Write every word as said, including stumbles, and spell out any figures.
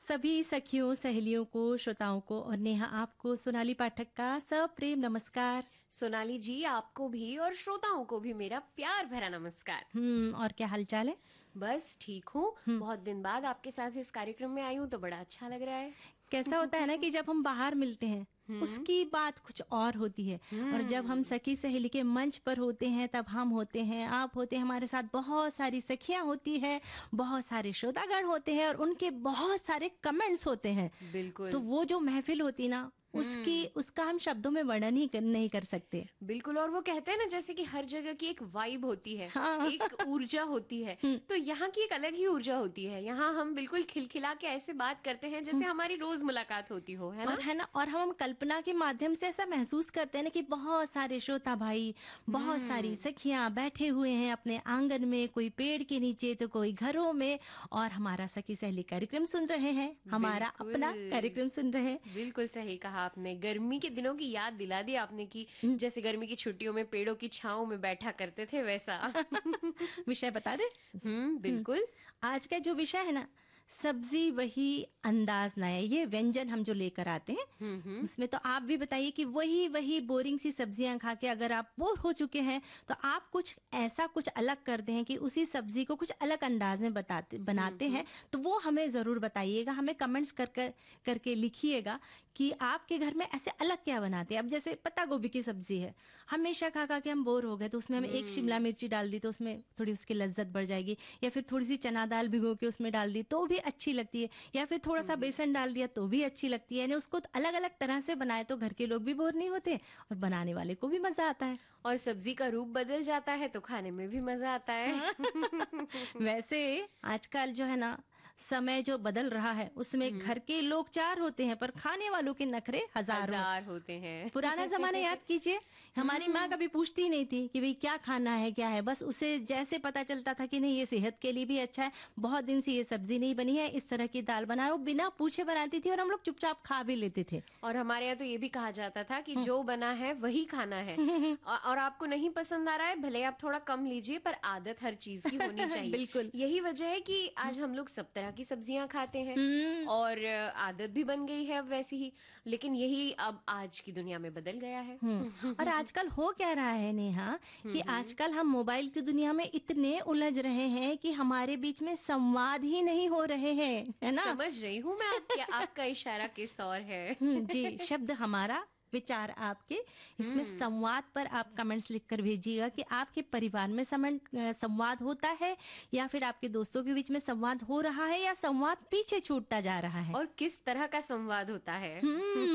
सभी सखियों, सहेलियों को, श्रोताओं को और नेहा आपको सोनाली पाठक का सप्रेम नमस्कार। सोनाली जी, आपको भी और श्रोताओं को भी मेरा प्यार भरा नमस्कार। हम्म और क्या हालचाल है? बस ठीक हूँ। हम्म। बहुत दिन बाद आपके साथ इस कार्यक्रम में आई हूँ तो बड़ा अच्छा लग रहा है। कैसा होता है ना कि जब हम बाहर मिलते हैं उसकी बात कुछ और होती है, और जब हम सखी सहेली के मंच पर होते हैं तब हम होते हैं, आप होते हैं, हमारे साथ बहुत सारी सखियां होती है, बहुत सारे श्रोतागण होते हैं और उनके बहुत सारे कमेंट्स होते हैं। बिल्कुल। तो वो जो महफिल होती ना, उसकी उसका हम शब्दों में वर्णन ही कर, नहीं कर सकते। बिल्कुल। और वो कहते हैं ना, जैसे कि हर जगह की एक वाइब होती है, हाँ। एक ऊर्जा होती है, तो यहाँ की एक अलग ही ऊर्जा होती है। यहाँ हम बिल्कुल खिलखिला के ऐसे बात करते हैं जैसे हमारी रोज मुलाकात होती हो, है ना? और है ना, और हम कल्पना के माध्यम से ऐसा महसूस करते हैं ना कि बहुत सारे श्रोता भाई, बहुत सारी सखियां बैठे हुए हैं अपने आंगन में, कोई पेड़ के नीचे तो कोई घरों में, और हमारा सखी सहेली कार्यक्रम सुन रहे हैं, हमारा बिल्कुल। अपना कार्यक्रम सुन रहे हैं। बिल्कुल सही कहा आपने। गर्मी के दिनों की याद दिला दी आपने कि जैसे गर्मी की छुट्टियों में पेड़ों की छांव में बैठा करते थे, वैसा। विषय बता दे। हम्म, बिल्कुल। आज का जो विषय है ना, सब्जी वही अंदाज नया, ये व्यंजन हम जो लेकर आते हैं उसमें तो आप भी बताइए कि वही वही बोरिंग सी सब्जियां खा के अगर आप बोर हो चुके हैं तो आप कुछ ऐसा कुछ अलग करते हैं कि उसी सब्जी को कुछ अलग अंदाज में बताते बनाते हैं, तो वो हमें जरूर बताइएगा, हमें कमेंट्स कर कर करके लिखिएगा कि आपके घर में ऐसे अलग क्या बनाते हैं। अब जैसे पत्ता गोभी की सब्जी है, हमेशा खा खा के हम बोर हो गए, तो उसमें हमें एक शिमला मिर्ची डाल दी तो उसमें थोड़ी उसकी लज्जत बढ़ जाएगी, या फिर थोड़ी सी चना दाल भिगो के उसमें डाल दी तो भी अच्छी लगती है, या फिर थोड़ा सा बेसन डाल दिया तो भी अच्छी लगती है। यानी उसको अलग अलग तरह से बनाए तो घर के लोग भी बोर नहीं होते और बनाने वाले को भी मजा आता है। और सब्जी का रूप बदल जाता है तो खाने में भी मजा आता है। वैसे आजकल जो है ना, समय जो बदल रहा है उसमें घर के लोग चार होते हैं पर खाने वालों के नखरे हजार हो। हजार होते हैं। पुराना जमाना याद कीजिए, हमारी माँ कभी पूछती ही नहीं थी कि भाई क्या खाना है क्या है, बस उसे जैसे पता चलता था कि नहीं ये सेहत के लिए भी अच्छा है, बहुत दिन से ये सब्जी नहीं बनी है, इस तरह की दाल बनाओ, बिना पूछे बनाती थी और हम लोग चुपचाप खा भी लेते थे। और हमारे यहाँ तो ये भी कहा जाता था कि जो बना है वही खाना है, और आपको नहीं पसंद आ रहा है भले आप थोड़ा कम लीजिए, पर आदत हर चीज की होनी चाहिए। बिल्कुल। यही वजह है कि आज हम लोग सब तरह की सब्जियां खाते हैं और आदत भी बन गई है अब वैसी ही। लेकिन यही अब आज की दुनिया में बदल गया है। और आजकल हो क्या रहा है नेहा कि आजकल हम मोबाइल की दुनिया में इतने उलझ रहे हैं कि हमारे बीच में संवाद ही नहीं हो रहे हैं, है ना? समझ रही हूँ मैं, आप क्या आपका इशारा किस और है। जी, शब्द हमारा, विचार आपके, इसमें संवाद पर आप कमेंट्स लिखकर भेजिएगा कि आपके परिवार में संवाद होता है या फिर आपके दोस्तों के बीच में संवाद हो रहा है या संवाद पीछे छूटता जा रहा है, और किस तरह का संवाद होता है।